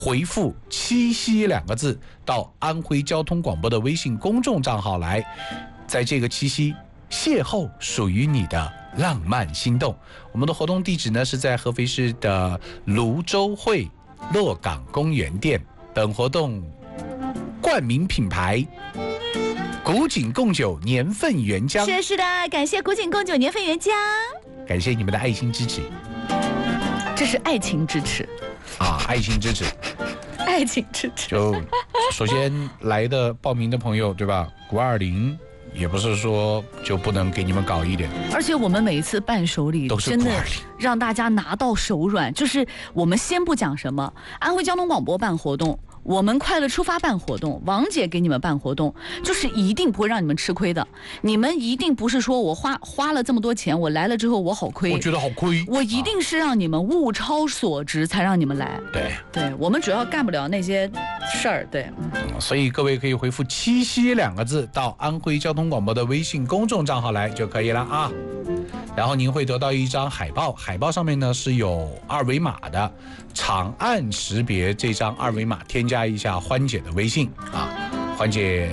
回复七夕2个字到安徽交通广播的微信公众账号来，在这个七夕邂逅属于你的浪漫心动。我们的活动地址呢是在合肥市的泸州会洛港公园店。本活动冠名品牌古井贡酒年份原浆。 是的，感谢古井贡酒年份原浆， 感谢你们的爱心支持。 这是爱情支持啊，爱心支持， 爱情支持。 就首先来的报名的朋友，对吧？520也不是说就不能给你们搞一点， 而且我们每一次伴手礼真的让大家拿到手软。就是我们先不讲什么，安徽交通广播办活动，我们快乐出发办活动，王姐给你们办活动，就是一定不会让你们吃亏的。你们一定不是说我花了这么多钱，我来了之后我好亏， 我觉得好亏， 我一定是让你们物超所值才让你们来。 对， 我们主要干不了那些事儿。对， 所以各位可以回复七夕2个字到安徽交通广播的微信公众账号来就可以了啊。然后您会得到一张海报，海报上面呢是有2维码的，长按识别这张2维码，添加一下欢姐的微信啊。欢姐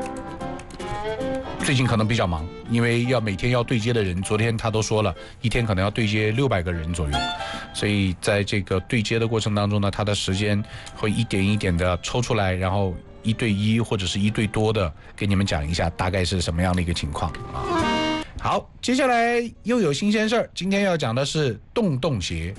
最近可能比较忙，因为每天要对接的人，昨天她都说了，一天可能要对接600个人左右，所以在这个对接的过程当中呢，她的时间会一点一点的抽出来，然后1对1或者是1对多的给你们讲一下大概是什么样的一个情况啊。好，接下来又有新鲜事儿，今天要讲的是洞洞鞋。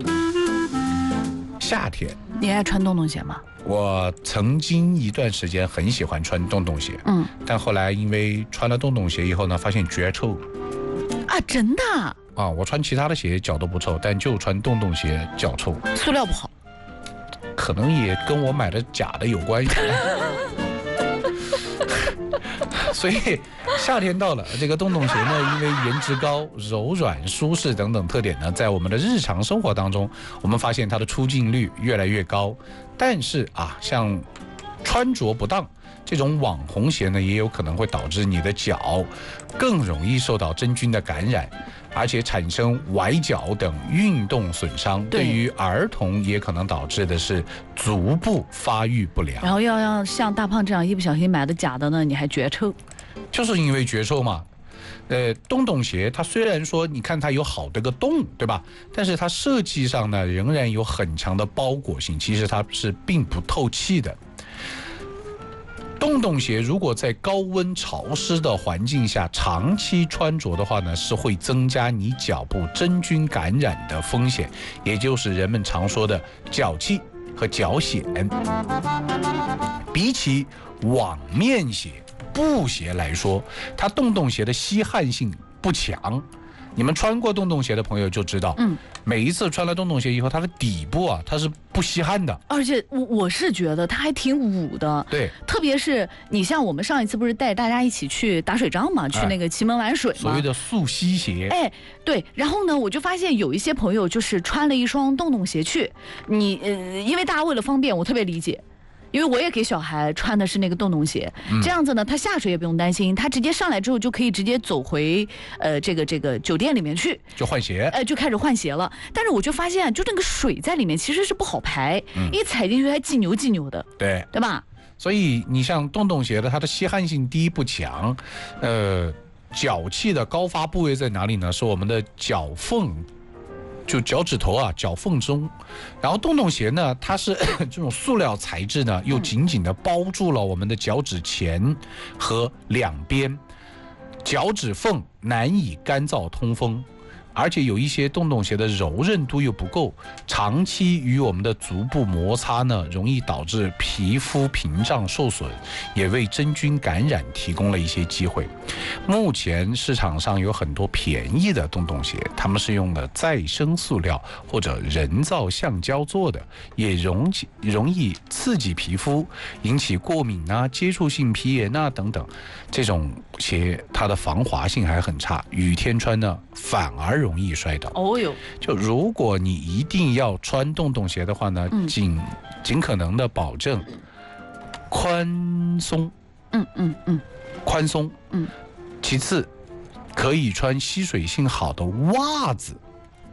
夏天， 你爱穿洞洞鞋吗？ 我曾经一段时间很喜欢穿洞洞鞋，但后来因为穿了洞洞鞋以后呢，发现脚臭。 啊，真的？ 啊，我穿其他的鞋脚都不臭，但就穿洞洞鞋脚臭。 塑料不好， 可能也跟我买的假的有关系。所以夏天到了，这个洞洞鞋呢，因为颜值高、柔软、舒适等等特点呢，在我们的日常生活当中，我们发现它的出镜率越来越高。但是啊，像穿着不当，这种网红鞋呢，也有可能会导致你的脚更容易受到真菌的感染，而且产生崴脚等运动损伤。对于儿童也可能导致的是足部发育不良。 然后要让像大胖这样一不小心买的假的呢，你还脚臭， 就是因为脚臭嘛。洞洞鞋它虽然说你看它有好的个洞，对吧？但是它设计上呢仍然有很强的包裹性，其实它是并不透气的。洞洞鞋如果在高温潮湿的环境下长期穿着的话呢，是会增加你脚部真菌感染的风险，也就是人们常说的脚气和脚癣。比起网面鞋、布鞋来说，它洞洞鞋的吸汗性不强。你们穿过洞洞鞋的朋友就知道，每一次穿了洞洞鞋以后，它的底部啊，它是不吸汗的。 而且我是觉得它还挺捂的。 对， 特别是你像我们上一次不是带大家一起去打水仗嘛，去那个祁门玩水嘛， 所谓的速吸鞋。 对。然后呢，我就发现有一些朋友就是穿了一双洞洞鞋去，因为大家为了方便，我特别理解。因为我也给小孩穿的是那个洞洞鞋，这样子呢，他下水也不用担心，他直接上来之后就可以直接走回这个酒店里面去， 就换鞋， 就开始换鞋了。但是我就发现，就那个水在里面其实是不好排，一踩进去还记扭记扭的，对吧？ 所以你像洞洞鞋的，它的吸汗性第一不强，脚气的高发部位在哪里呢？是我们的脚缝。就脚趾头啊，脚缝中，然后洞洞鞋呢，它是这种塑料材质呢，又紧紧的包住了我们的脚趾前和两边，脚趾缝难以干燥通风，而且有一些洞洞鞋的柔韧度又不够，长期与我们的足部摩擦呢，容易导致皮肤屏障受损，也为真菌感染提供了一些机会。目前市场上有很多便宜的洞洞鞋，他们是用的再生塑料或者人造橡胶做的，也容易刺激皮肤，引起过敏啊、接触性皮炎啊等等。这种鞋它的防滑性还很差，雨天穿呢反而容易摔倒。就如果你一定要穿洞洞鞋的话呢，尽可能的保证宽松，宽松，其次可以穿吸水性好的袜子，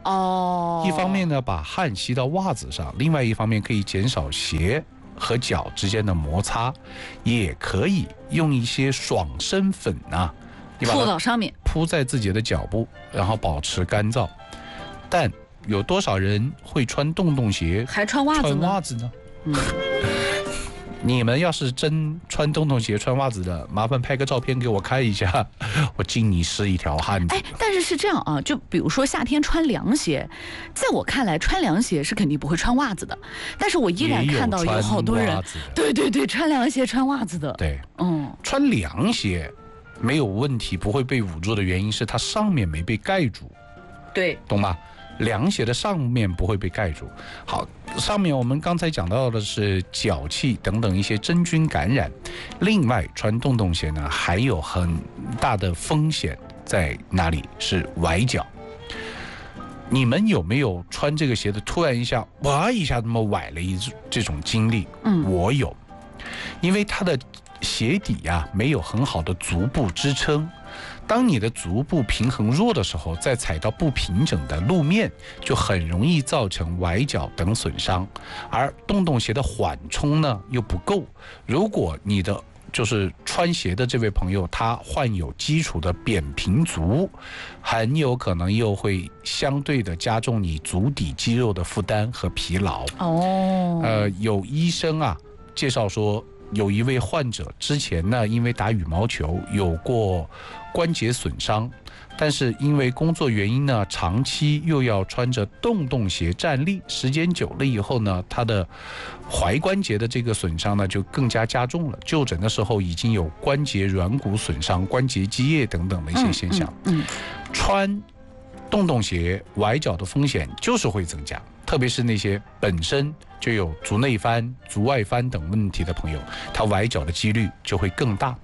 哦， 一方面呢把汗吸到袜子上，另外一方面可以减少鞋和脚之间的摩擦，也可以用一些爽身粉啊， 铺到上面， 铺在自己的脚部，然后保持干燥。但有多少人会穿洞洞鞋还穿袜子呢？ 你们要是真穿洞洞鞋穿袜子的，麻烦拍个照片给我看一下，我敬你是一条汉子。 但是是这样啊，就比如说夏天穿凉鞋，在我看来穿凉鞋是肯定不会穿袜子的，但是我依然看到有好多人，对，穿凉鞋穿袜子的。 对，穿凉鞋没有问题，不会被捂住的原因是它上面没被盖住。 对， 懂吗？凉鞋的上面不会被盖住。好，上面我们刚才讲到的是脚气等等一些真菌感染。另外，穿洞洞鞋呢，还有很大的风险在哪里？是崴脚。你们有没有穿这个鞋子突然一下哇一下那么崴了这种经历？我有，因为它的鞋底呀没有很好的足部支撑。当你的足部平衡弱的时候，再踩到不平整的路面，就很容易造成崴脚等损伤。而洞洞鞋的缓冲呢又不够，如果你的就是穿鞋的这位朋友他患有基础的扁平足，很有可能又会相对的加重你足底肌肉的负担和疲劳。有医生啊介绍说，有一位患者之前呢，因为打羽毛球有过关节损伤，但是因为工作原因呢，长期又要穿着洞洞鞋站立，时间久了以后呢，他的踝关节的这个损伤呢就更加加重了。就诊的时候已经有关节软骨损伤、关节积液等等的一些现象。穿洞洞鞋崴脚的风险就是会增加，特别是那些本身就有足内翻、足外翻等问题的朋友，他崴脚的几率就会更大。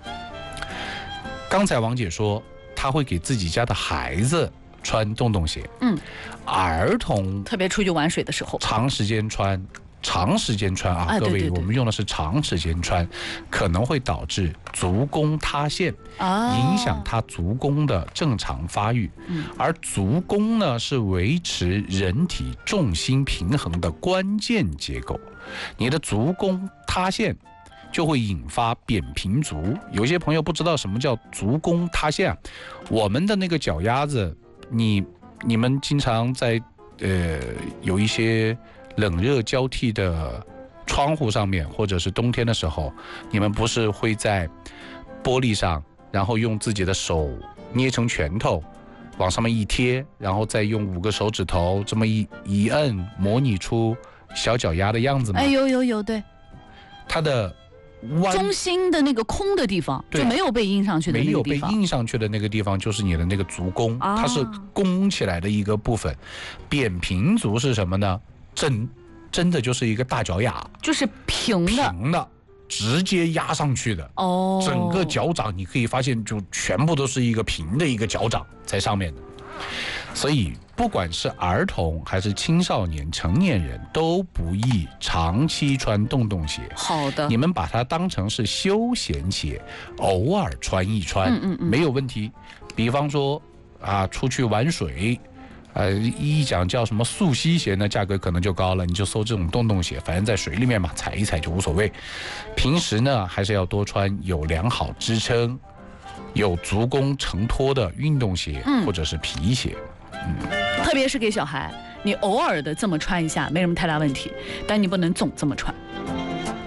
刚才王姐说，她会给自己家的孩子穿洞洞鞋。儿童特别出去玩水的时候， 长时间穿啊，各位，我们用的是长时间穿，可能会导致足弓塌陷，影响他足弓的正常发育。而足弓呢，是维持人体重心平衡的关键结构。你的足弓塌陷，就会引发扁平足。有些朋友不知道什么叫足弓塌陷，我们的那个脚丫子，你们经常在有一些冷热交替的窗户上面，或者是冬天的时候，你们不是会在玻璃上，然后用自己的手捏成拳头往上面一贴，然后再用5个手指头这么一摁，模拟出小脚丫的样子吗？ 有，对， 它的中心的那个空的地方，就没有被印上去的那个地方， 没有被印上去的那个地方就是你的那个足弓，它是弓起来的一个部分。扁平足是什么呢？真的就是一个大脚丫， 就是平的直接压上去的。整个脚掌你可以发现就全部都是一个平的一个脚掌在上面的。所以不管是儿童还是青少年、成年人，都不宜长期穿洞洞鞋。 好的， 你们把它当成是休闲鞋，偶尔穿一穿，没有问题。比方说出去玩水，一讲叫什么溯溪鞋呢，价格可能就高了，你就搜这种洞洞鞋，反正在水里面嘛，踩一踩就无所谓。平时呢，还是要多穿有良好支撑、有足弓承托的运动鞋，或者是皮鞋。 特别是给小孩，你偶尔的这么穿一下没什么太大问题，但你不能总这么穿。